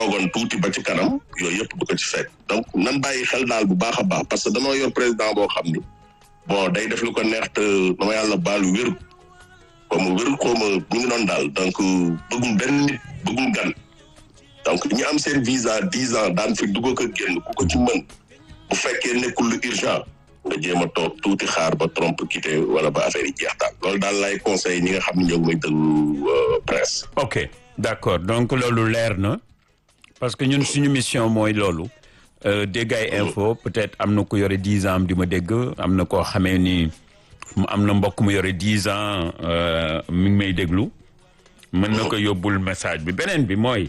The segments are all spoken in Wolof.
toogoon tuuti ba ci kanam yooyu yëpp du ko ci fekk donc nan bàyyi xel daal bu baax a baax parce que danoo yor président boo xam ni bon day def lu ko neex te dama yàlla baalu wéru comme wéru xooma ñu ngi noonu daal donc bëggul benn nit bëggul gan donc ñi am seen visa 10 ans daan fi dugg ko génn ku ko ci mën bu fekkee nekkul lu urgent nga jéem a toog tuuti xaar ba Trump quitté wala ba affaire yi jeex daal loolu daal lay conseil ñi nga xam ne ñoo ngi may déglu presse. ok d'accord donc loolu leer na parce que ñun suñu mission mooy loolu dégg ay info peut-être am na ku yore 10 ans di ma dégg am na koo xamee ni am na mbokk mu yore 10 ans mi ngi may déglu mën na ko yóbbul message bi beneen bi mooy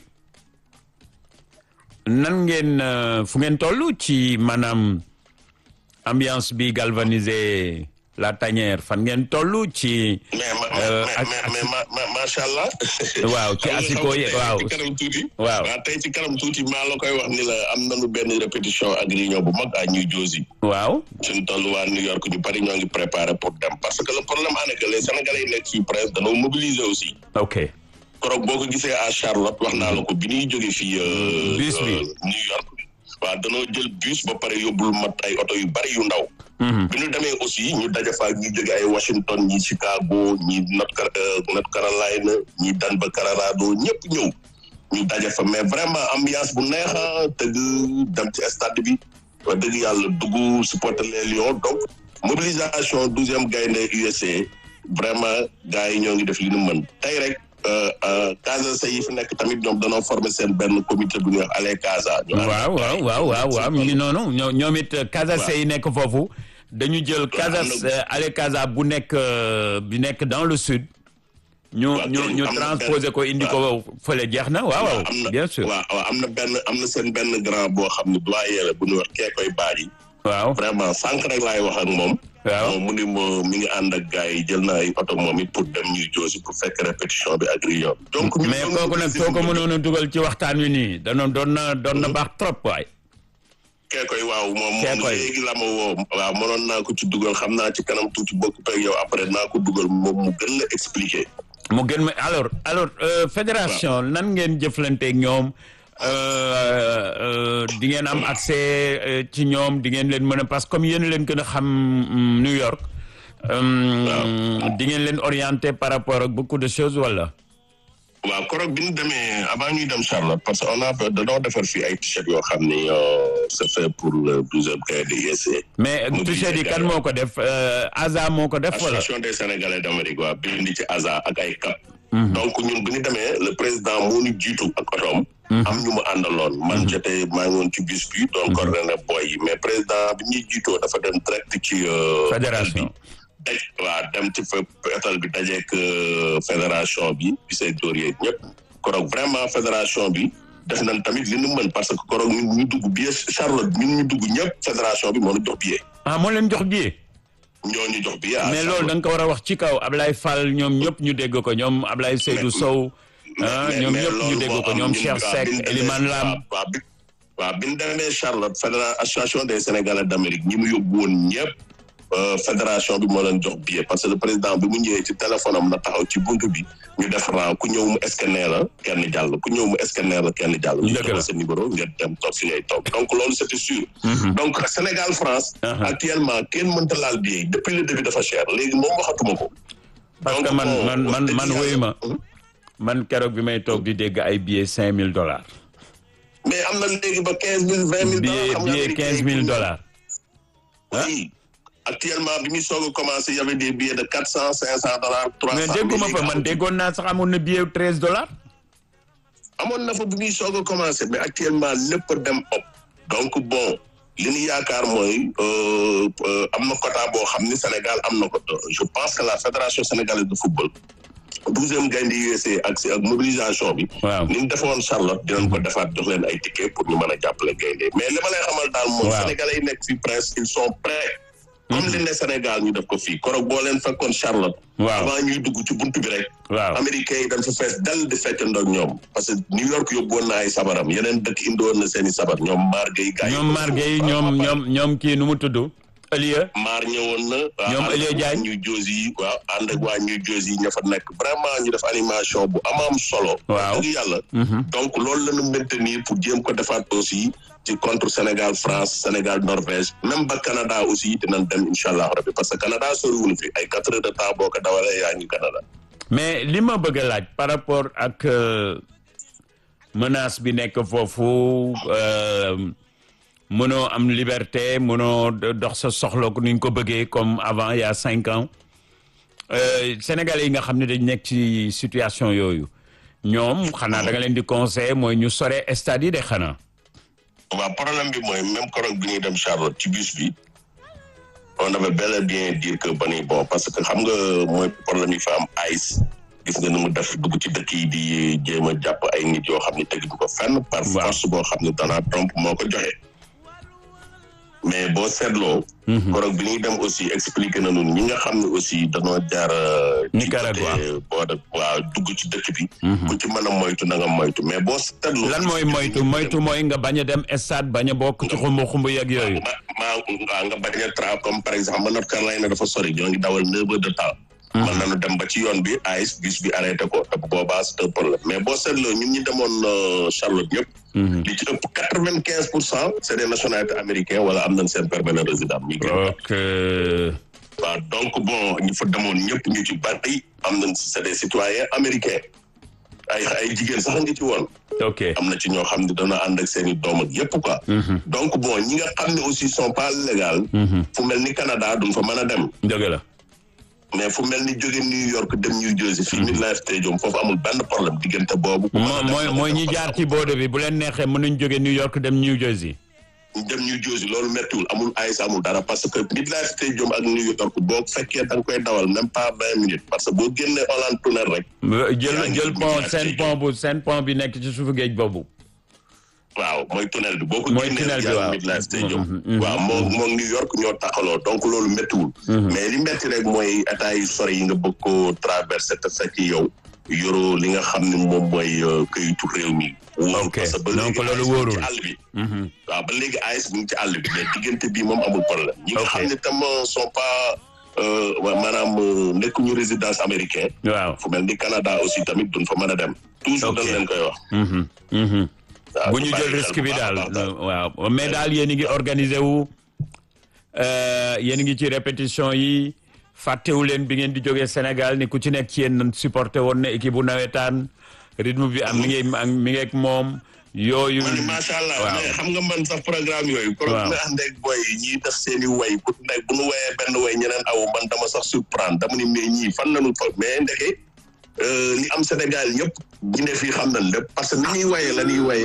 nan ngeen fu ngeen toll ci maanaam ambiance bi galvanisé la tanière fan ngeen toll ci. mais macha allah. waaw ci asiko yi waaw ci kanam tuuti. waaw tey ci kanam tuuti maa la koy wax ni la am nañu benn répétition ak réunion bu mag à New Jersey. waaw. suñu toll waa New York ñu bari ñoo ngi préparé pour dem parce que le problème en est que les Sénégalais yi nekk fii presque dañoo mobiliser aussi. ok. korog boo ko gisee à Charlotte wax naa la ko bi ñuy jógee fii. bus bi New York. waaw danoo jël bus ba pare yóbbul mat ay oto yu bari yu ndaw. bi ñu demee aussi ñu daje fa ñu jóge ay Washington ñi Chicago ñi North Carolina ñi Denver Colorado ñëpp ñëw ñu daje fa mais vraiment ambiance bu neex tëgg dem ci stade bi wax dëgg yàlla dugg supporter les Lions donc mobilisation 12e gaynde USA vraiment gars yi ñoo ngi def li ñu mën tey rek Casa yi fi nekk tamit ñoom danoo former seen benn comité bu ñuy wax Allez Casa. waaw mi ngi noonu ñoom it Casa yi nekk foofu dañu jël Casa Allez Casa bu nekk bi nekk dans le sud. ñu transposé ko indi ko fële jeex na waaw bien sûr. waaw am na seen benn grand boo xam ne doyen la bu ñuy wax kee koy baaji. waaw vraiment sànq rek laay wax ak moom. waaw mu ni mi ngi ànd ak gars yi jël na ay oto moom it pour dem New Jersey pour fekk répétition bi ak réunion. donc mais kooku nag soo ko mënoon a dugal ci waxtaan wi nii doon na baax trop waay. kee koy waaw moom léegi la ma woo waaw mënoon naa ko ci dugal xam naa ci kanam tuuti bokk ak yow après naa ko dugal moom mu gën la expliquer. mu gën ma alors fédération nan ngeen jëflanteeg ñoom. di ngeen am accès ci ñoom di ngeen leen mën a parce que comme yéen leen gën a xam New York. di ngeen leen orienté par rapport ak beaucoup de choses wala. waaw korog bi ñu demee avant ñuy dem Charlotte parce que on a dañoo defar fii ay t-shirt yoo xam ni c'est fait pour le 12e gaynde USA. mais t-shirt yi kan moo ko def ASA moo ko def wala. Association des Sénégalais d'Amérique waaw bindi ci ASA ak ay cap. donc ñun bi ñu demee le président moo ñu jiitu ak otoom. am ñu mu àndaloon man maa ngi woon ci bus bi doon coordonné boy yi mais président bi ñuy jiitoo dafa dem direct ci fédération waaw dem ci étal bi dajeek fédération bi say dóor yeeg ñëpp korog vraiment fédération bi def nañ tamit li ñu mën parce que korog ñun ñu dugg billet Charlotte ñun ñu dugg ñëpp fédération bi moo ñu jox billet moo leen jox billet ñoo ñu jox billet mais loolu da nga ko war a wax ci kaw Ablaye Fall ñoom ñëpp ñu dégg ko ñoom Ablaye Seydou Sow ñoom ñëpp ñu dégg ko ñoom Cheikh Seck Elimane Lam waaw bi ñu demee Charlotte association des Sénégalais d'Amérique ñi mu yóbbu woon ñëpp fédération bi moo leen jox billet parce que le président bi mu ñëwee ci téléphone am na taxaw ci buntu bi ñu def rang ku ñëw mu scanner la kenn jàll ku ñëw mu scanner la kenn jàll ñu jox sa numéro ngeen dem toog fi ngay toog donc loolu c'était sûr donc Sénégal France actuellement kenn mënta laal billet depuis le début dafa cher léegi moom waxatuma ko parce que man wéyu man keroog bi may toog di dégg ay billets $5,000 mais am na léegi ba $15,000 $20,000 billet $15,000 oui actuellement bi muy soog a commencé y avait des billets de $400 $500 $300 mais dégguma fa man déggoon naa sax amoon na billet $13 amoon na fa bi muy soog a commencé mais actuellement lépp dem ëpp donc bon li ñu yaakaar mooy am na quota boo xam ni Sénégal am na ko je pense que la fédération sénégalaise de football 12e gaynde USA ak mobilisation bi. waaw ni ñu defoon Charlotte dinañ ko defaat jox leen ay ticket pour ñu mën a jàppale gaynde mais li ma lay xamal daal moom. Sénégalais yi nekk fii presque ils sont prêts. comme li ne Sénégal ñu def ko fii korog boo leen fekkoon Charlotte. avant ñuy dugg ci buntu bi rek. américains yi dañ fa fees dal di fecc ndoog ñoom parce que New York yóbbuwoon na ay sabaram yeneen dëkk indiwoon na seen i sabar ñoom Mar Gueye. ñoom Mar Gueye ñoom kii nu mu tudd. Elie maar ñëwoon na. ñoom Elie Diagne New Jersey waaw ànd ak waa New Jersey ña fa nekk vraiment ñu def animation bu am solo. waaw dëgg yàlla. donc loolu la ñu maintenir pour jéem ko defaat aussi ci contre Sénégal France Sénégal Norvège même ba Canada aussi dinañ dem incha allah rabbi parce que Canada soriwul fi ay 4 heures de temps boo ko dawalee yaa ngi Canada. mais li ma bëgg a laaj par rapport ak menace bi nekk foofu mënoo am liberté mënoo dox sa soxla ni ñu ko bëggee comme avant il y a 5 ans Sénégalais yi nga xam ne dañ nekk ci situation yooyu ñoom xanaa da nga leen di conseiller mooy ñu sore stade yi de xanaa. waaw problème bi mooy même korog bi ñuy dem Charlotte ci bus bi on avait bel et bien dire que ba ni bon parce que xam nga mooy problème yi fa am ice gis nga ni mu def dugg ci dëkk yi di jéem a jàpp ay nit yoo xam ne teg du ko fenn par force boo xam ne Donald Trump moo ko joxe mais boo seetloo korog bi ñuy dem aussi expliqué na ñun ñi nga xam ne aussi danoo jaar Nicaragua waaw dugg ci dëkk bi ku ci mën a moytu na nga moytu mais boo seetloo lan mooy moytu mooy nga bañ a dem stade bañ a bokk ci xumb yeeg yooyu nga bañ a tra comme par exemple North Carolina dafa sori ñoo ngi dawal 9 heures de temps mën nañu dem ba ci yoon bi ice bus bi arrêté ko te bu boobaa c'est un problème mais boo seetloo ñun ñi demoon Charlotte ñëpp li ci ëpp 95% c'est des nationalités américains wala am nañ seen permanent résident ñi gën waaw donc bon ñu fa demoon ñëpp ñu ci bari am nañ c'est des citoyens américains ay jigéen sax ngi ci woon ok am na ci ñoo xam ne dana ànd ak seen i doom ak yëpp quoi donc bon ñi nga xam ne aussi sont pas légal fu mel ni Canada duñ fa mën a dem dëgg la mais fu mel ni jóge New York dem New Jersey fii MetLife Stadium foofu amul benn problème diggante boobu mooy ñi jaar ci boode bi bu leen neexee mën nañ jóge New York dem New Jersey dem New Jersey loolu méttiwul amul ay amul dara parce que MetLife Stadium ak New York boo fekkee da nga koy dawal même pas 20 minutes parce que boo génnee Holland Tunnel rek jël pont seen pont bi nekk ci suufu géej boobu waaw mooy tunnel bi boo ko génnee jàll MetLife Stadium waaw moo New York ñoo taxaloo donc loolu méttiwul mais li métti rek mooy état yi sori yi nga bëgg ko traversé te fekk yow yoroo li nga xam ne moom mooy këyitu réew mi ok donc loolu wóorul ci àll bi waaw ba léegi AS mu ngi ci àll bi mais diggante bi moom amul problème ñi nga xam ne tam sont pas maanaam nekkuñu résidence américain waaw fu mel ni Canada aussi tamit duñ fa mën a dem toujours dañ leen koy wax bu ñu jël risque bi daal waaw mais daal yéen a ngi organisé wu yéen a ngi ci répétition yi fàttewu leen bi ngeen di jógee Sénégal ni ku ci nekk ci yéen supporté woon na équipe bu nawetaan rythme bi am mi ngi ak moom yooyu. macha allah mais xam nga man sax programme yooyu. waaw nga ànd ak boy yi ñiy def seen i way ku nekk bu nu wayee benn way ñeneen aw man dama sax surprendre dama ni mais ñii fan lañu fa mais ndeke li am Sénégal yëpp ñu ne fii xam nañ lépp parce que ni ñuy wayee la ñuy wayee.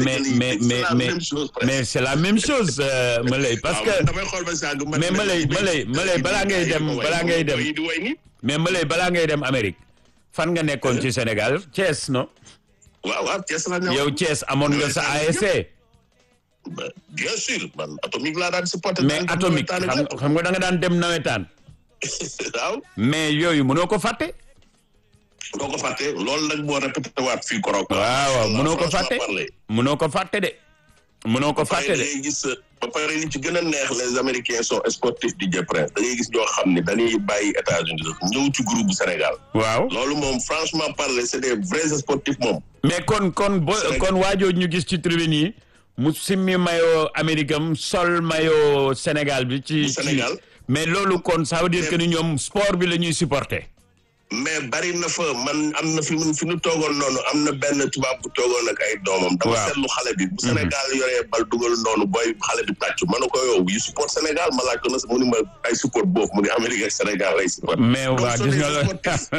mais c'est la même chose Malay parce que damay xool ba sànq mais Malay balaa ngay dem mais Malay balaa ngay dem Amérique fan nga nekkoon ci Sénégal Thiès non. waaw Thiès la yow Thiès amoon nga sa ASC. bien sûr man atomique laa daan supporté. mais atomique xam nga da nga daan dem nawetaan. waaw. mais yooyu mënoo ko fàtte. mënoo ko fàtte loolu nag moo répété waat fii korok. waaw mënoo ko fàtte mënoo ko fàtte de. mënoo ko fàtte de ba pare li ci gën a neex les Américains sont sportifs di Prince da ngay gis ñoo xam ne dañuy bàyyi États-Unis ñëw ci groupe bu Sénégal. waaw loolu moom franchement parler c'est des vrais sportifs moom. mais kon waajoo ñu gis ci tribune yi mu simmi maillot Amérique am sol maillot Sénégal bi ci Sénégal mais loolu kon ça veut dire que ni ñoom sport bi la ñuy supporter. mais bari na fa man am na fi nu toogoon noonu am na benn tubaab bu toogoon ak ay doomam. dama seetlu xale bi. bu Sénégal yoree bal dugal noonu booy xale bi tàcc ma ne ko yow yu support Sénégal ma laaj ko na mu ni ma ay support boobu mu ni Amérique ak Sénégal ay support. mais waa gis nga la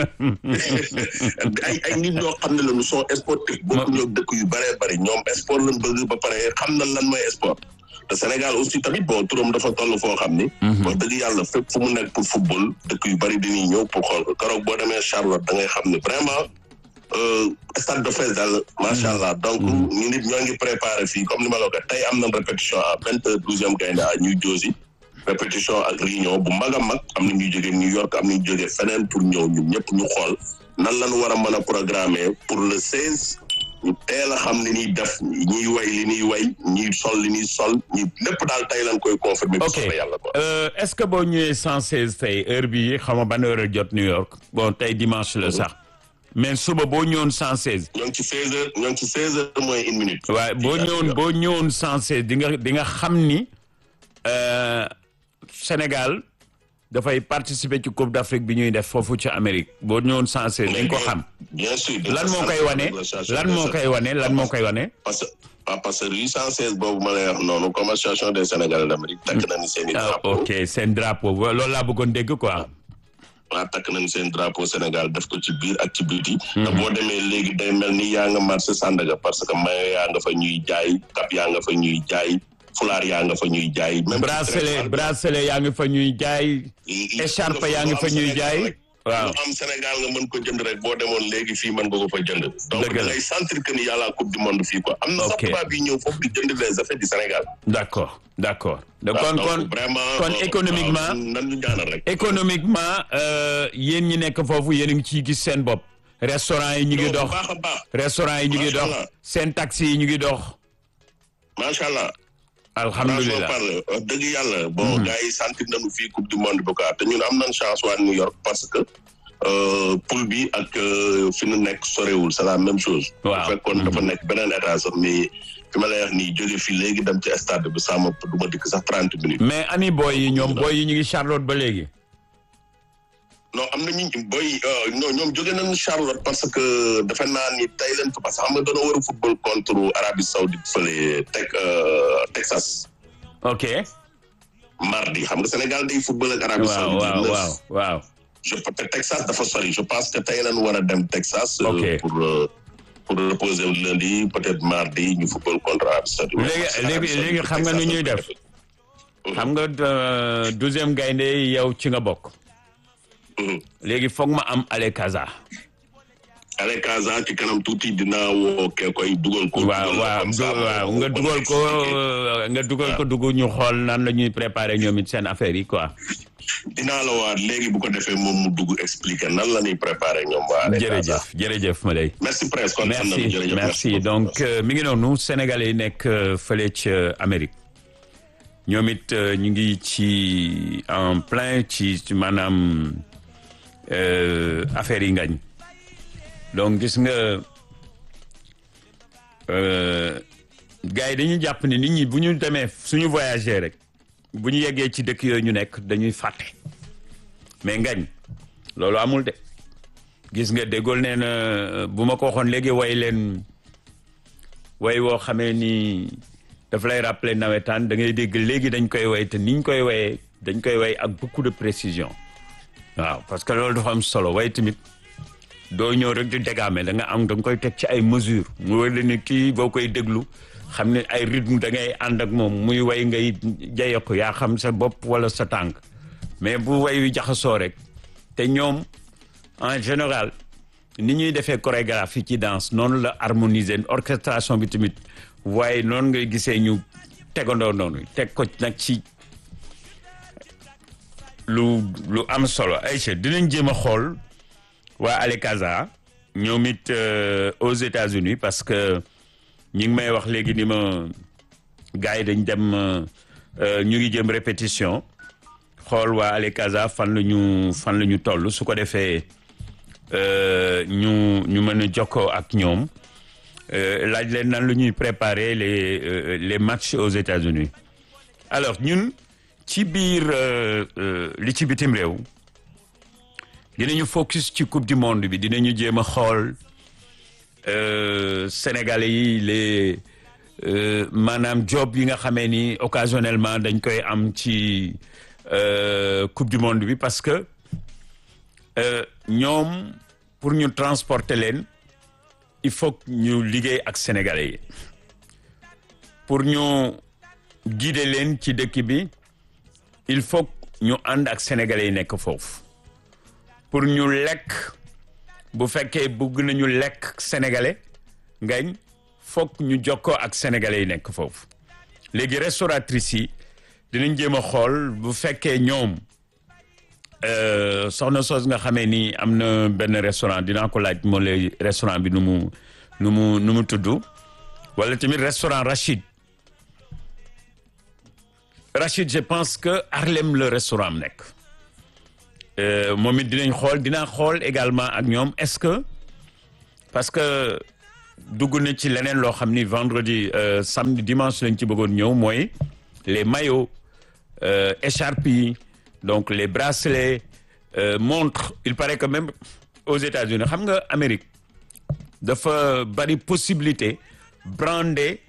ay nit ñoo xam ne la ñu sont sportifs. bokku ñoo dëkk yu bëree bëri ñoom sport lañ bëgg ba pare xam na lan mooy sport. te Sénégal aussi tamit bon turam dafa toll foo xam ni. wax dëgg yàlla fépp fu mu nekk pour football dëkk yu bari dañuy ñëw pour xool ko keroog boo demee Charlotte da ngay xam ne vraiment stade de Fès daal macha allah donc ñu nit ñoo ngi préparé fii comme ni ma la ko tey am na répétition à 22e Gaïndé à New Jersey répétition ak réunion bu mag a mag am na ñuy jógee New York am na ñuy jógee feneen pour ñëw ñun ñëpp ñu xool nan lañu war a mën a programmer pour le 16 ñu teel a xam li ñuy def ñiy way li ñuy way ñiy sol li ñuy sol ñi lépp daal tey lañ koy confirmer. ok yàlla quoi. est-ce que boo ñëwee 116 tey heure bii xam nga ban heure jot New York bon tey dimanche la sax mais suba boo ñëwoon 116. ñoo ngi ci 16h ñoo ngi ci 16h moins une minute. waaye boo ñëwoon 116 di nga xam ni Sénégal dafay participer ci Coupe d'Afrique bi ñuy def foofu ci Amérique boo ñëwoon 116 dañ ko xam. bien sûr lan moo koy wane lan moo koy wane. parce que rue 116 boobu ma lay wax noonu comme association des Sénégalais d'Amérique takk nañu seen i drapeau. ok seen drapeau loolu laa bëggoon dégg quoi. waaw takk nañu seen drapeau Sénégal def ko ci biir ak ci biti. te boo demee léegi day mel ni yaa nga marché Sandaga parce que maillot yaa nga fa ñuy jaay cap yaa nga fa ñuy jaay fulaar yaa nga fa ñuy jaay. même bracelet yaa nga fa ñuy jaay. écharpe yaa nga fa ñuy jaay. waaw lu am Sénégal nga mën ko jënd rek boo demoon léegi fii mën nga ko fa jënd. donc da ngay sentir que ni y a la coupe du monde fii quoi. am na sax tubaab yi ñëw foofu di jënd les affaires du Sénégal. d'accord. donc vraiment kon économiquement nan ñu ñaanal rek. économiquement yéen ñi nekk foofu yéen a ngi ciy gis seen bopp. restaurant yi ñu ngi dox baax a baax. restaurant yi ñu ngi dox seen taxi yi ñu ngi dox. macha allah. alhamdulilah wax dëgg yàlla. bon gars yi sentir nañu fii coupe du monde bu te ñun am nañ chance waa New York parce que poule bi ak fi nu nekk sorewul c'est la même chose. waaw bu fekkoon dafa nekk beneen état sax mais fi ma lay wax nii jóge fii léegi dem ci stade bi sama du ma dikk sax 30 minutes. mais ani boy yi ñoom boy yi ñu ngi Charlotte ba léegi. non am na ñu boy non ñoom jóge nañu Charlotte parce que dafa naa ni tey leen fa parce que xam nga dañoo war a football contre Arabie Saoudite fële Texas. ok. mardi xam nga Sénégal day football ak Arabie Saoudite. waaw. Texas dafa sori je pense que tey leen war a dem Texas. ok pour reposer lundi peut-être mardi ñu football contre Arabie Saoudite. léegi xam nga nu ñuy def. xam nga 12e gaynde yow ci nga bokk. léegi foog ma am Ale Casa. Ale Casa ci kanam tuuti dinaa woo kee koy dugal ko. waaw nga dugal ko dugg ñu xool nan la ñuy préparer ñoom it seen affaire yi quoi. dinaa la waat léegi bu ko defee moom mu dugg expliquer nan la ñuy préparer ñoom waa Ale Casa. jërëjëf Malay. merci Prince kontaan nañu jërëjëf merci donc mi ngi noonu Sénégalais yi nekk fële ci Amérique. ñoom it ñu ngi ci en plein ci maanaam affaire yi ngañ donc gis nga gars yi dañuy jàpp ni nit ñi bu ñu demee suñu voyager rek bu ñu yeggee ci dëkk yooyu ñu nekk dañuy fàtte mais ngañ loolu amul de gis nga déggool nee na bu ma ko waxoon léegi way leen way woo xamee ni daf lay rappeler nawetaan da ngay dégg léegi dañ koy way te niñ koy wayee dañ koy way ak beaucoup de précision waaw parce que loolu dafa am solo way tamit doo ñëw rek di dégaame da nga koy teg ci ay mesures mu wër la ni kii boo koy déglu xam ne ay rythme da ngay ànd ak moom muy way ngay jaye ko yaa xam sa bopp wala sa tànk mais bu way wi jaxasoo rek te ñoom en général ni ñuy defee chorégraphie ci danse noonu la harmoniser orchestration bi tamit waaye noonu ngay gisee ñu tegandoo noonu teg ko nag ci lu am solo Aïcha dinañ jéem a xool waa Ale Casa ñoom it aux États-Unis parce que ñi ngi may wax léegi ni ma gars yi dañ dem ñu ngi jëm répétition xool waa Ale Casa fan la ñu toll su ko defee ñu mën a jokkoo ak ñoom laaj leen nan lu ñuy préparer les matchs aux États-Unis alors ñun ci biir li ci bitim réew dinañu focus ci coupe du monde bi dinañu jéem a xool Sénégalais yi les maanaam job yi nga xamee ni occasionnellement dañ koy am ci coupe du monde bi parce que ñoom pour ñu transporter leen il faut que ñu liggéey ak Sénégalais yi pour ñu guider leen ci dëkk bi il faut que ñu ànd ak Sénégalais yi nekk foofu pour ñu lekk bu fekkee bëgg nañu lekk sénégalais ngañ foog ñu jokkoo ak sénégalais yi nekk foofu léegi restauratrices yi dinañ jéem a xool bu fekkee ñoom soxna soos nga xamee ni am na benn restaurant dinaa ko laaj moo lay restaurant bi nu nu mu tudd wala tamit restaurant Rachid je pense que Harlem le restaurant am nekk moom it dinaa xool également ak ñoom est-ce que parce que dugg na ci leneen loo xam ni vendredi samedi dimanche lañ ci bëggoon ñëw mooy les maillots écharpes yi donc les bracelets montres il paraît que même aux États-Unis xam nga Amérique dafa bari possibilité brander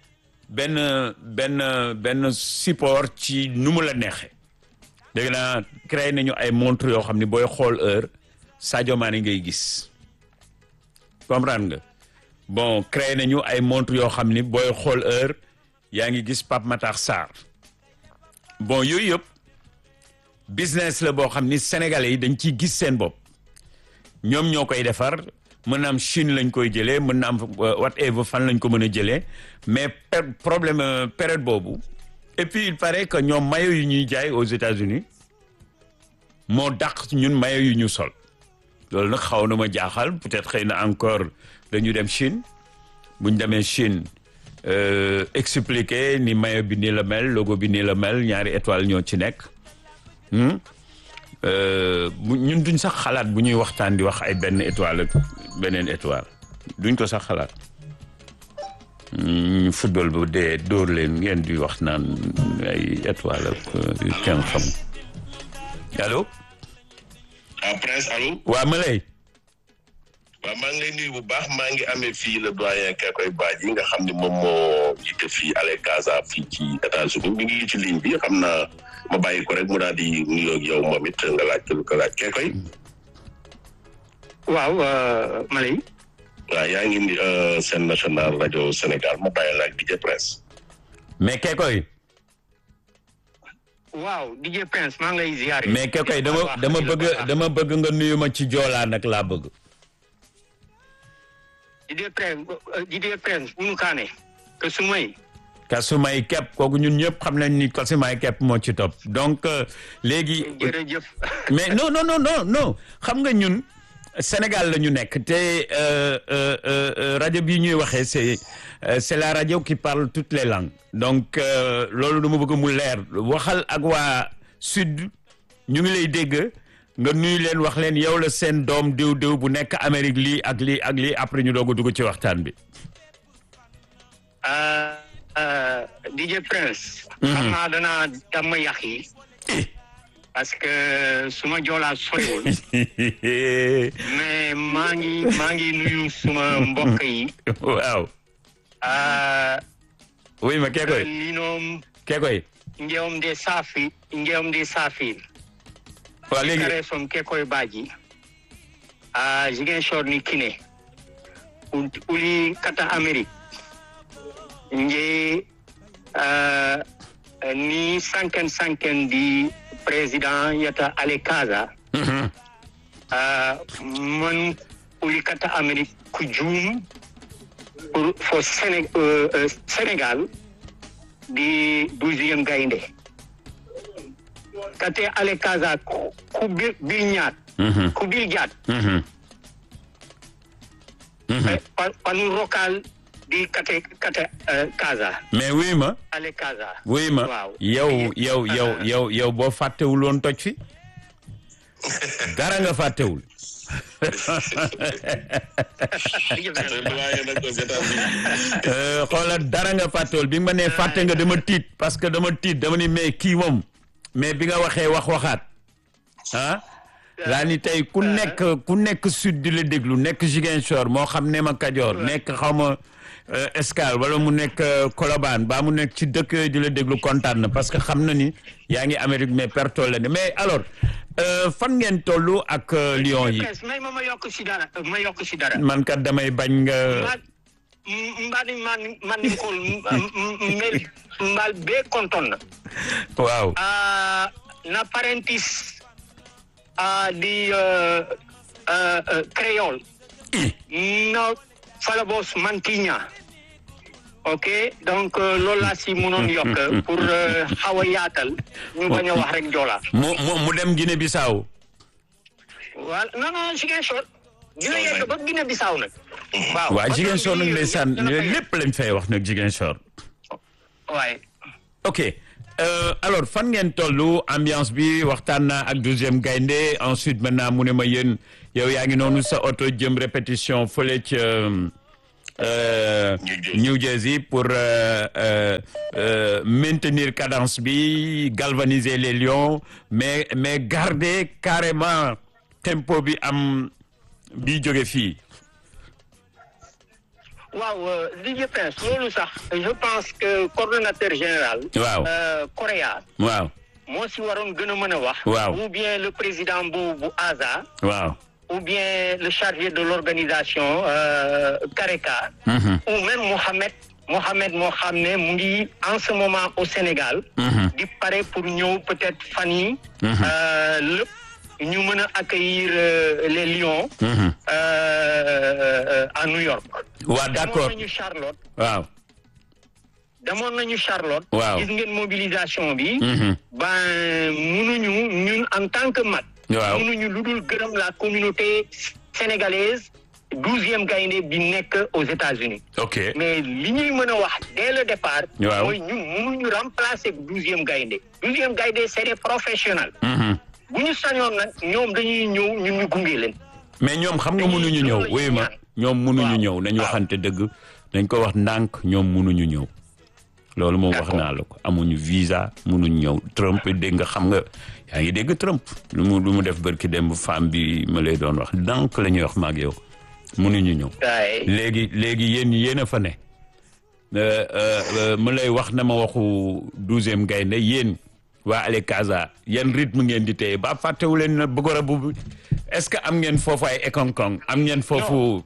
benn support ci nu mu la neexee dégg naa créé nañu ay montres yoo xam ni booy xool heure Sadio Mané ngay gis comprendre nga bon créé nañu ay montres yoo xam ni booy xool heure yaa ngi gis Pape Matar Sarr bon yooyu yëpp business la boo xam ni sénégalais yi dañ ciy gis seen bopp ñoom ñoo koy defar mën na am Chine lañ koy jëlee mën na am whatever fan lañ ko mën a jëlee mais problème période boobu et puis il paraît que ñoom maillot yu ñuy jaay aux États-Unis moo dàq ñun maillot yu ñu sol loolu nag xaw na ma jaaxal peut-être xëy na encore dañu dem Chine buñ demee Chine expliquer ni maillot bi nii la mel logo bi nii la mel ñaari étoile ñoo ci nekk ñun duñ sax xalaat bu ñuy waxtaan di wax ay benn étoile ak beneen étoile duñ ko sax xalaat football bu dee dóor leen ngeen di wax naan ay étoile ak kenn xam allo. Prince allo. waa ma lay. waaw maa ngi lay nuyu bu baax maa ngi amee fii le doyen Kekoy Badji nga xam ne moom moo jiite fii Ale Casa fii ci États-Unis mi ngi ci ligne bi xam naa ma bàyyi ko rek mu daal di nuyoo ak yow moom it nga laaj lu ko laaj Kekoy. waaw Malay. waaw yaa ngi ni Sen National rajo Sénégal ma bàyyi laaj DJ Prince. mais Kekoy. waaw DJ Prince maa ngi lay ziar. mais Kekoy dama bëgg nga nuyu ma ci joolaa nag laa bëgg. DJ Prince bunu kaane Kasumay kepp kooku ñun ñëpp xam nañ ni Kasumay kepp moo ci topp donc léegi jërëjëf mais non xam nga ñun Sénégal la ñu nekk te rajo bi ñuy waxee c'est la radio qui parle toutes les langues donc loolu dama bëgg mu leer waxal ak waa sud ñu ngi lay dégg nga nuyu leen wax leen yow la seen doom diw bu nekk Amérique lii ak lii après ñu doog a dugg ci waxtaan bi. DJ Prince. xam naa danaa damm yàq yi. parce que suma joolaa soriwul. mais maa ngi nuyu suma mbokk yi. waaw. oui ma Kekoy. lii noom. Kekoy. njewam de saafi. waaw léegi kare som Kekoy Badji Ziguinchor ni kine uli kata Amérique nje ni sanken di président yata Ale Casa man uli kata Amérique ku juum pour Sénégal di 12e gaynde kate Ale Casa ku bil ñaat ku bil jaat panu rokal di kate Casa mais wuy ma Ale Casa wuy ma yow boo fàttewul woon toj fi dara nga fàttewul xoolal dara nga fàttewul bi nga ma nee fàtte nga dama tiit parce que dama ni mais kii moom mais bi nga waxaat laa ni tey ku nekk sud di la déglu nekk Ziguinchor moo xam ne ma Kajoor nekk xaw ma Escale wala mu nekk Colobane ba mu nekk ci dëkk yooyu di la déglu kontaan na parce que xam na ni yaa ngi Amérique mais pertol la ne mais alors fan ngeen tollu ak Lions yi. ma yokk si dara. man kat damay bañ nga. man ni ko mbal be konton na. waaw. na parentis di créole. no falabos mantiña. ok donc loolu laa si mënoon yokk pour xaw a yaatal ñu bañ a wax rek Joola. mu dem Guinée Bissau. voilà non Ziguinchor. dina yegg ba Guinée Bissau nag. waa Ziguinchor nag ndeysaan lépp lañ fay wax nag Ziguinchor. waay. ok alors fan ngeen tollu ambiance bi waxtaan naa ak 12e gaynde ensuite maintenant mu ne ma yéen yow yaa ngi noonu sa oto jëm répétition fële ca New Jersey pour maintenir cadence bi galvaniser les lions mais garder carrément tempo bi am bi jóge fii. waaw DJ Prince loolu sax je pense que coordonnateur général. waaw Correa. waaw moo si waroon gën a mën a wax. waaw ou bien le président bu ASA. waaw ou bien le chargé de l'organisation Kareka. ou même Mohamed moo xam ne mu ngi en ce moment au Sénégal. di pare pour ñëw peut-être fan yi lépp ñu mën a accueillir les Lions. à New York. waaw d'accord demoon nañu Charlotte. waaw. demoon nañu Charlotte. waaw gis ngeen mobilisation bi. ben mënuñu ñun en tant que mag. waaw mënuñu lu dul gërëm la communauté sénégalaise 12e gaynde bi nekk aux États-Unis. ok mais li ñuy mën a wax dès le départ. waaw mooy ñun mënuñu remplacer 12e gaynde. 12e gaynde c'est des professionnels. bu ñu sañoon nag ñoom dañuy ñëw ñun ñu gunge leen. mais ñoom xam nga mënuñu ñëw wuyu ma ñoom mënuñu ñëw nañu waxante dëgg dañ ko wax ndànk ñoom mënuñu ñëw loolu moom wax naa la ko amuñu visa mënuñu ñëw Trump dégg nga xam nga yaa ngi dégg Trump lu mu def barki dem femme bi ma lay doon wax ndànk la ñuy wax maag yow mënuñu ñëw léegi yéen a fa ne mu lay wax na ma waxu 12e gaynde yéen waa Ale Casa yan rythme ngeen di téye ba fàttewu leen na bëggoon bu est-ce que am ngeen foofu ay ekonkong am ngeen foofu.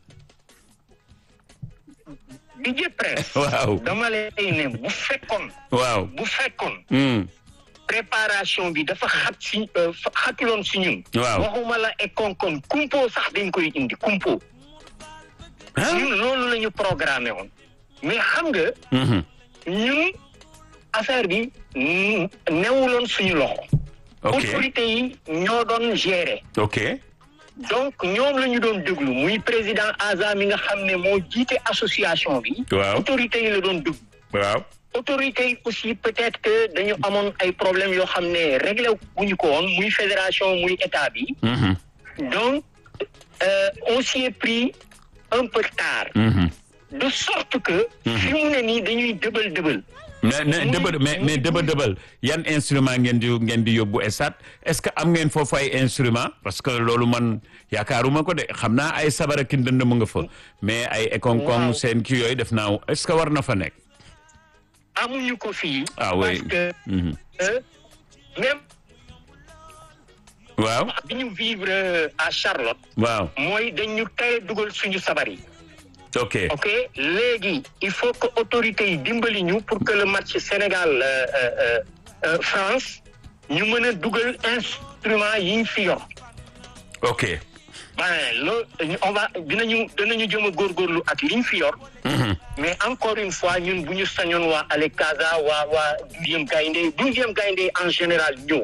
DJ Prince. waaw dama lay ne bu fekkoon. waaw bu fekkoon. préparation bi dafa xatuloon si ñun. waaw waxuma la ekonkong kumpo sax dañ koy indi kumpo. ñun loolu la ñu programmé woon. mais xam nga. ñun affaire bi newuloon suñu loxo. ok autorités yi ñoo doon gérer. ok donc ñoom la ñu doon déglu muy président ASA mi nga xam ne moo jiite association bi. waaw autorités yi la doon déglu. waaw autorités yi aussi peut-être que dañu amoon ay problèmes yoo xam ne réglé wuñu ko woon muy fédération muy état bi. donc on s'y est pris un peu tard. de sorte que. fi mu ne nii dañuy dëbal. mais dëbal yan instrument ngeen di yóbbu esat est-ce que am ngeen foofu ay instrument parce que loolu man yaakaaruma ko de xam naa ay sabara ki ndënd mu nga fa mais ay ekonkong seen kii yooyu def naa est-ce que war na fa nekk. amuñu ko fii. ah oui parce que même. waaw bi ñu vivre à Charlotte. waaw mooy dañu tey dugal suñu sabar yi. ok léegi il faut que autorités yi dimbali ñu pour que le match Sénégal France ñu mën a dugal instrument yi ñu fi yor. ok. loolu dinañu jëm a góorgóorlu ak li ñu fi yor. mais encore une fois ñun bu ñu sañoon waa Ale Casa waa 12e gaynde en général ñëw.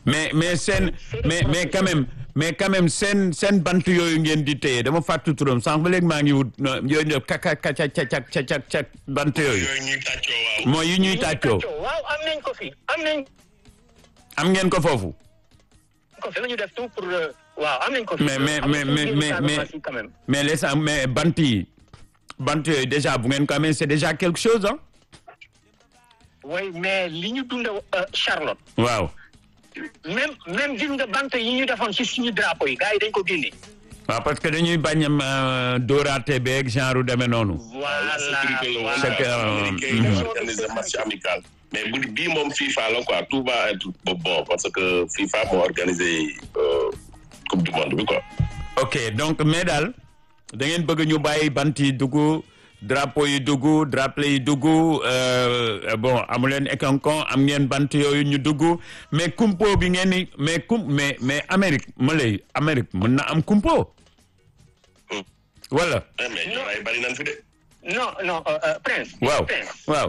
mais quand même seen bant yooyu ngeen di téye dama fàttu turam sànq ba léegi maa ngi wut yooyu ñëw cak bant yooyu. ñuy tàccoo waaw. mooy yi ñuy tàccoo. waaw am nañ ko fi am ngeen ko foofu. ko fi la ñu def tout pour waaw am nañ ko fi. mais mais bant yooyu déjà bu ngeen ko amee c'est déjà quelque chose hein. oui mais li ñu dund Charlotte. waaw. même gis nga bant yi ñu defoon ci suñu drapeau yi gars yi dañ ko génne. waaw parce que dañuy bañ dóoraate beeg genre demee noonu. voilà organiser match amical. mais bii moom FIFA la quoi tout va être bon parce que FIFA moo organisé coupe du monde bi quoi. ok donc mais daal da ngeen bëgg ñu bàyyi bant yi dugg drapeau yi dugg drapeau yi dugg bon amu leen ekonkon am ngeen bant yooyu ñu dugg mais kumpo bi ngeen ni mais Amérique Amérique mën na am kumpo. wala. mais ñoo ay bari nañ fi de. non Prince. waaw.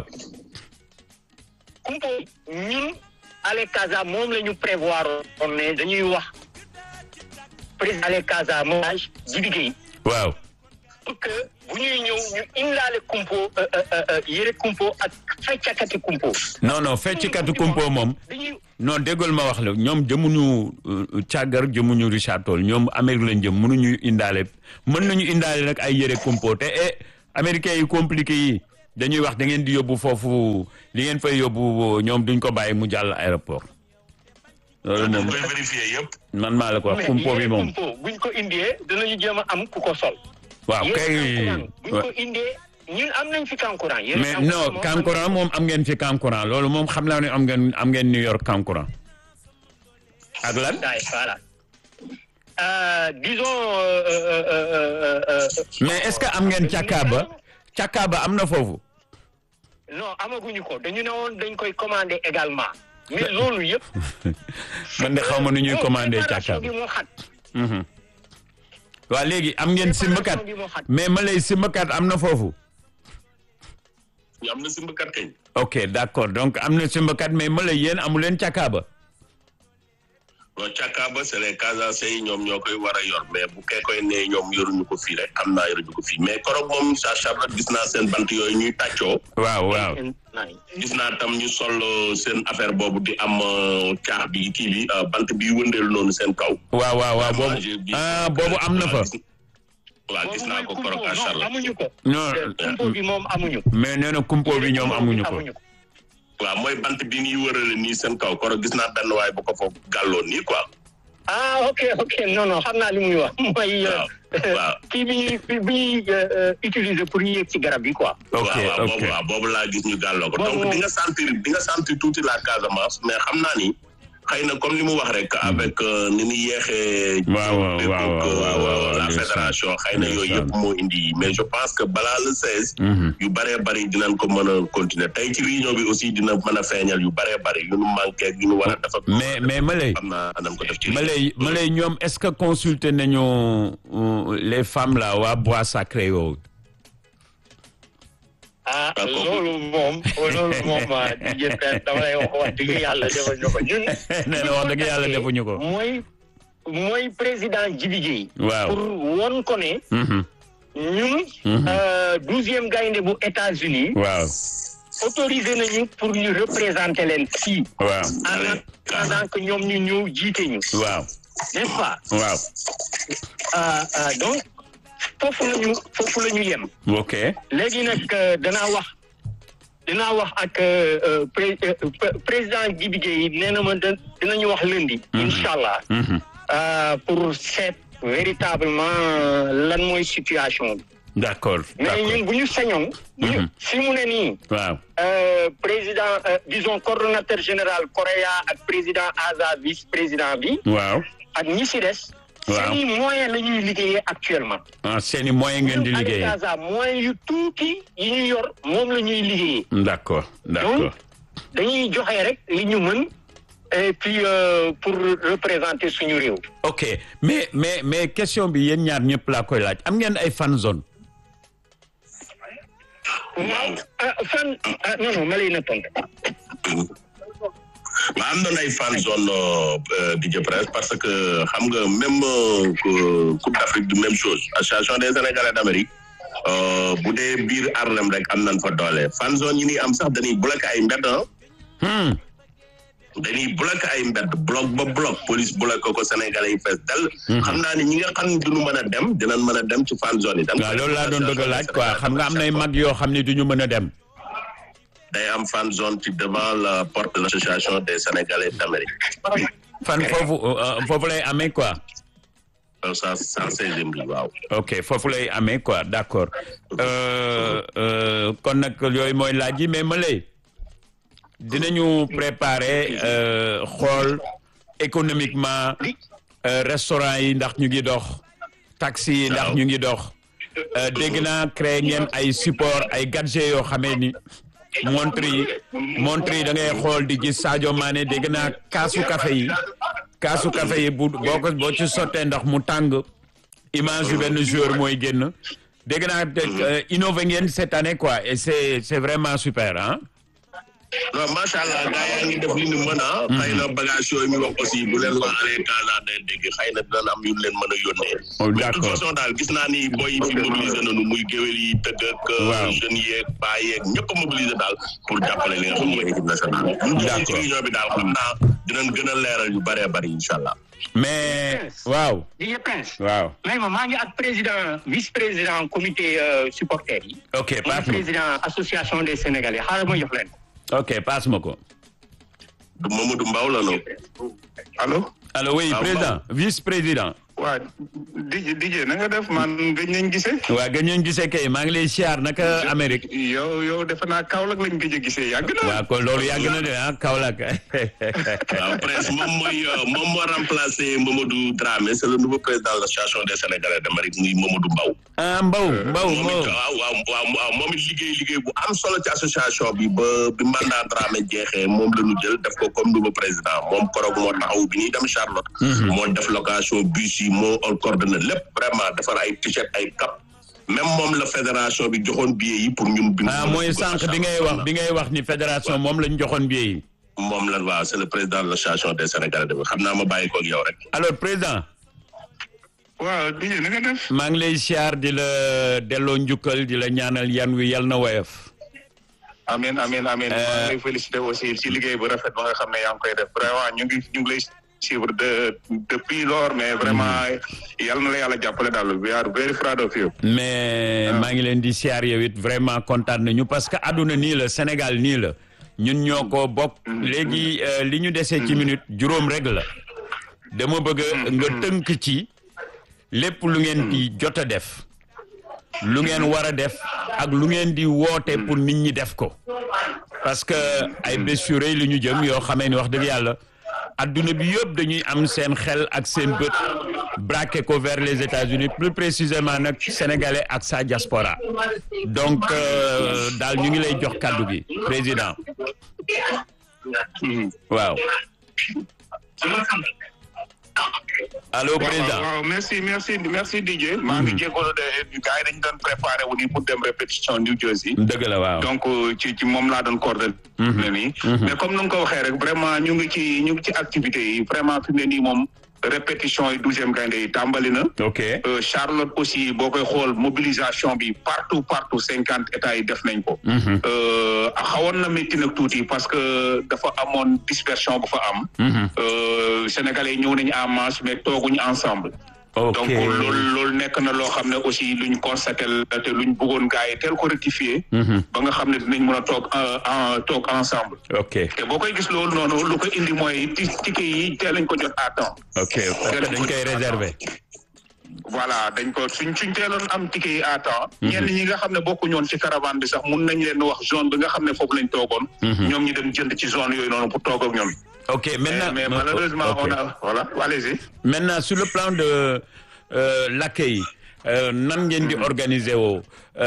kumpo ñun Ale Casa moom la ñu prévoir on ne dañuy wax président Ale Casa moom ji liggéey. waaw. pour que bu ñuy ñëw ñu indaale kumpo yére kumpo ak feccakati kumpo. non feccikati kumpo moom. dañuy non déggul ma wax la ñoom jëmuñu càggar jëmuñu Richard Toll ñoom Amérique lañ jëm mënuñu indaale mën nañu indaale nag ay yére kumpo te américains yi compliqué yi dañuy wax da ngeen di yóbbu foofu li ngeen fay yóbbu ñoom duñ ko bàyyi mu jàll aéroport. loolu moom koy vérifier yëpp. man maa la ko wax kumpo bi moom. kumpo buñ ko indee dinañu jéem a am ku ko sol. waaw kay buñ ko indee ñun am nañ fi kankurang. mais non kankurang moom am ngeen fi kankurang loolu moom xam naa ne am ngeen New York kankurang. ak lan. voilà. Disons. mais est-ce que am ngeen càkkaaba am na foofu. non amaguñu ko dañu ne woon dañ koy commander également. mais loolu yëpp. man de xaw ma nu ñuy commander càkkaaba bi moo xat. waaw léegi am ngeen simbakat mais ma lay simbakat am na foofu. am na simbakat kañ. ok d'accord donc am na simbakat mais ma lay yéen amu leen càkkaaba. non càkkaaba c'est les Casamançais yi ñoom ñoo koy war a yor mais bu kee koy ne ñoom yoruñu ko fii rek xam naa yoruñu ko fii mais koroog moom sa Charlotte gis naa seen bant yooyu ñuy tàccoo. waaw. gis naa tam ñu sol seen affaire boobu di am caax bi kii bi bant bi wëndeelu noonu seen kaw. waaw boobu boobu am na fa. waaw gis naa ko koroog à Charlotte. amuñu ko. non kumpo bi moom amuñu. mais nee na kumpo bi ñoom amuñu ko. waaw mooy bant bi ñuy wërale nii seen kaw koroog gis naa benn waay bu ko foofu gàlloon nii quoi. ok non xam naa li muy wax. mooy kii bi ñuy utiliser pour yéeg ci garab yi quoi. waaw boobu laa gis ñu gàlloo ko. donc di nga sentir tuuti la Casamance mais xam naa ni xëy na comme li mu wax rek avec ni ñu yeexee. waaw la fédération xëy na yooyu yëpp moo indi mais je pense que balaa le 16. yu bëree bëri dinañ ko mën a continuer tey ci réunion bi aussi dina mën a feeñal yu bëree bëri yu nu manqué yu nu war a def ak. mais Malay xam naa nañ ko def ci Malay ñoom est-ce que consulter nañu les femmes là waa bois sacré yooyu. loolu moom di jël dama lay wax dëgg yàlla defuñu ko ñun. nee na wax dëgg yàlla defuñu ko. mooy président Djibi Gueye. waaw pour won ko ne. ñun. 12e gaynde bu États-Unis. waaw. autorisé nañu pour ñu représenter leen fii. waaw. en attendant que ñoom ñu ñëw jiite ñu. waaw. n'est-ce pas. waaw. donc. foofu la ñu yem. ok léegi nag dinaa wax ak président Djibi Gueye nee na ma dinañu wax lundi. incha allah. pour seet véritablement lan mooy situation bi. d'accord mais ñun bu ñu sañoon. si mu ne nii. waaw. président disons coordonnateur général Correa ak président Aza vice président bi. waaw. ak ñi si des. waaw seeni moyen la ñuy liggéeyee actuellement. seeni moyen ngeen di liggéeyee. moyen yu tuuti yi ñu yor moom la ñuy liggéeyee. d'accord. donc dañuy joxe rek li ñu mën et puis pour représenter suñu réew. ok mais question bi yéen ñaar ñëpp laa koy laaj am ngeen ay fan zone. waaw non ma lay na tontu. waaw am na ay fan zone DJ Prince parce que xam nga même Coupe d'Afrique du même chose association des Sénégalais d'Amérique bu dee biir Harlem rek am nañ fa doole fan zone yi ni am sax dañuy bloqué ay mbedd dañuy bloqué ay mbedd bloc ba bloc police bloqué ko Sénégalais yi fees dal xam naa ni ñi nga xam ne duñu mën a dem dinañ mën a dem ci fan zone yi. waaw loolu laa doon bëgg a laaj quoi xam nga am nay mag yoo xam ne duñu mën a dem. day am fan zone ci devant la porte de l'association des Sénégalais d'Amérique. fan foofu lay amee quoi. ça 116e bi waaw. ok foofu lay amee quoi d'accord kon nag yooyu mooy laaj yi mais ma lay dinañu préparer xool économiquement restaurant yi ndax ñu ngi dox. taxi yi ndax ñu ngi dox. dégg naa créé ngeen ay support ay gadgets yoo xamee ni. montre yi da ngay xool di gis Sadio Mané dégg naa kaasu café yi boo ci sottee ndax mu tàng image yu benn joueur mooy génn dégg naa innové ngeen cette année quoi et c'est vraiment super hein. non macha allah gars yaa ngi def li ñu mën a. xëy na bagage yooyu ñu wax aussi bu leen wax ale Casa day dégg xëy na dina am yu leen mën a yónnee. mais de toute façon daal gis naa ni boy yi fi mobilisé nañu muy géwél yi tëgg ak. jeunes yeeg paa yeeg ñëpp a mobilisé daal pour jàppale li nga xam mooy équipe nationale. d'accord ci réunion bi daal xam naa dinañ gën a leeral yu bëree bëri incha allah. mais waaw. DJ Prince. waaw. mais maa ngi ak président vice président comité supporters yi. ok passe ma président association des Sénégalais xaaral ma jox leen. ok passe ma ko. Mamadou Mbaw la no. allo oui président vice président. waa DJ na nga def man gëj nañ gisee. waaw gëj nañ gisee kay maa ngi lay siyaar naka Amérique. yow defe naa Kaolack lañ gëj a gisee yàgg na. waaw kon loolu yàgg na de Kaolack. waaw presque moom moo remplacé Mamadou Dramé c'est le nouveau président de l'association des Sénégalais d'Amérique muy Mamadou Mbaw. Mbaw moom it liggéey bu am solo ci association bi bi mandat Dramé jeexee moom la ñu jël def ko comme nouveau président moom koroog moo taxaw bi ñuy dem Charlotte. moo def location bus yi moo coordonné lépp vraiment defar ay t-shirt ay cap même moom la fédération bi joxoon billet yi pour ñun. mooy sànq bi ngay wax ni fédération moom lañ joxoon billet yi. moom la waaw c'est le président de l'association des Sénégalais de xam naa ma bàyyi ko ak yow rek. alors président. waaw DJ na nga def. maa ngi lay siyaar di la delloo njukkal di la ñaanal yan wi yal na woyof. amiin. maa ngi lay féliciter aussi ci liggéey bu rafet ba nga xam ne yaa ngi koy def vraiment ñu ngi lay suivre depuis lors mais vraiment yal na la yàlla jàppale daal we are very proud of you. mais maa ngi leen di siyaar yow it vraiment kontaan nañu parce que àdduna nii la Sénégal nii la ñun ñoo ko bokk. léegi li ñu desee ci minute juróom rek la dama bëgg nga tënk ci lépp lu ngeen di jot a def lu ngeen war a def ak lu ngeen di woote pour nit ñi def ko parce que ay bés yu rëy lu ñu jëm yoo xamee ni wax dëgg yàlla adduna bi yëpp dañuy am seen xel ak seen bët braqué ko vers les États-Unis plus précisément nag sénégalais ak sa diaspora donc daal ñu ngi lay jox kàddu gi président waaw. allo président waaw merci DJ. maa ngi jégalu de gars yi dañu doon préparé wu ni pour dem répétition New Jersey. dëgg la waaw donc ci moom laa doon coordonné. nii mais comme nu nga ko waxee rek vraiment ñu ngi ci activités yi vraiment fi mu ne nii moom répétition yi 12e gaynde yi tàmbali na. ok Charlotte aussi boo koy xool mobilisation bi partout 50 états yi def nañ ko. xawoon na métti nag tuuti parce que dafa amoon dispersion bu fa am. Sénégalais yi ñëw nañu en masse mais tooguñu ensemble. donc loolu nekk na loo xam ne aussi luñ constaté la te luñ bëggoon gars yi teel ko rectifier. ba nga xam ne dinañ mën a toog ensemble. ok te boo koy gis loolu noonu lu ko indi mooy ticket yi teel lañ ko jot à temps. ok dañ koy réserver. voilà dañ ko suñ teeloon am ticket yi à temps. ñenn ñi nga xam ne bokkuñu woon ci caravane bi sax mun nañ leen wax zone bi nga xam ne foofu lañ toogoon. ñoom ñu dem jënd ci zone yooyu noonu pour toog ak ñoom. ok maintenant mais malheureusement on a voilà allez-y. maintenant sur le plan de l'accueil nan ngeen di organiser woo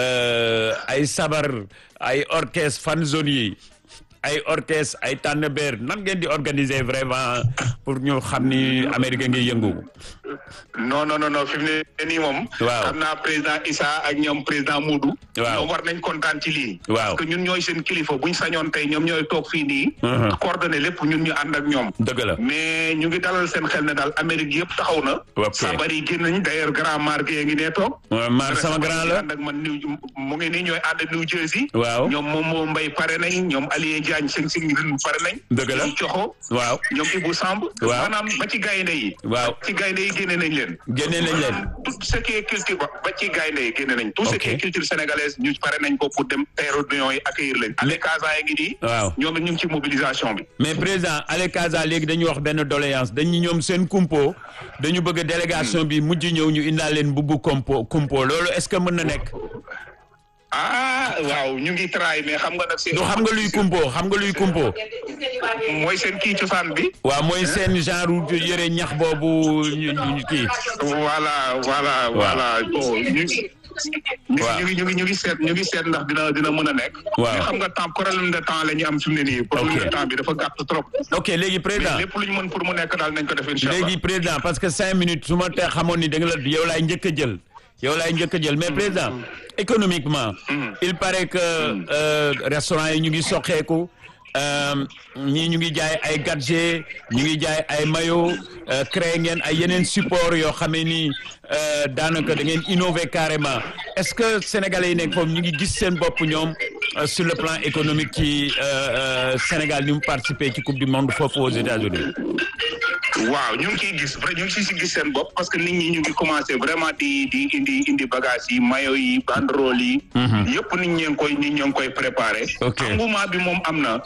ay sabar ay orchestre fan zone yi ay orchestre ay tànnbeer nan ngeen di organiser vraiment pour ñu xam ni Amérique ngi yëngu. non fi mu ne nii moom. waaw xam naa président Issa ak ñoom président Moudou. waaw ñoom war nañ kontaan ci lii. waaw parce que ñun ñooy seen kilifa buñ sañoon tey ñoom ñooy toog fii nii. coordonné lépp ñun ñu ànd ak ñoom. dëgg la mais ñu ngi dalal seen xel ne daal Amérique yëpp taxaw na. ok sabar yi génn nañ d'ailleurs grand marque yi ngi nee toog. Mar sama grand la ànd ak man mu ngi nii ñooy ànd New Jersey. waaw ñoom Momo Mbaye pare nañ ñoom Alié Diagne seen pare nañ. dëgg la ñoom Coxo. waaw ñoom Ibou Samb. waaw maanaam ba ci gaynde yi. waaw ci gaynde yi génne nañ leen. génne nañ leen. tout ce qui est culture ba ci gaynde yi génne nañ. tout ce qui est culture sénégalaise ñu pare nañ ko pour dem teeru réunion yi accueillir leen. Ale Casa yi ngi nii. waaw ñoom ñu ngi ci mobilisation bi. mais président Ale Casa léegi dañuy wax benn doléance dañu ñoom seen kumpo dañu bëgg délégation bi mujj ñëw ñu indaal leen bubbu kumpo loolu est-ce que mën na nekk. waaw ñu ngi try mais xam nga nag. du xam nga luy kumpo. mooy seen kii cosaan bi. waaw mooy seen genre yëre ñax boobu ñu kii. voilà bon ñu ngi seet ndax dina mën a nekk. waaw mais xam nga problème de temps la ñu am fi mu ne nii. problème de temps bi dafa gàtt trop. ok léegi président mais lépp lu ñu mën pour mu nekk daal nañ ko def incha allah. léegi président parce que 5 minutes su ma tee xamoon ni da nga la yow laay njëkk a jël. mais président économiquement il paraît que restaurant yi ñu ngi soqeeku ñii ñu ngi jaay ay gadget ñu ngi jaay ay maillot créé ngeen ay yeneen support yoo xamee ni daanaka da ngeen innover carrément est-ce que sénégalais yi nekk foofu ñu ngi gis seen bopp ñoom sur le plan économique ci Sénégal ni mu participer ci coupe du monde foofu aux États-Unis waaw ñu ngi ciy gis ñu ngi si gis seen bopp parce que nit ñi ñu ngi commencé vraiment di indi bagages yi maillot yi banderole yi. yëpp nit ñi ngi koy préparé. ok engouement bi moom am na.